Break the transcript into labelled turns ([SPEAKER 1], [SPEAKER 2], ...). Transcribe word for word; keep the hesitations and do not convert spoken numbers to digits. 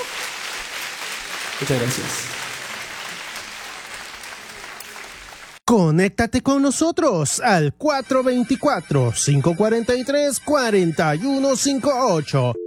[SPEAKER 1] Muchas gracias.
[SPEAKER 2] Conéctate con nosotros al cuatro dos cuatro, cinco cuatro tres, cuatro uno cinco ocho.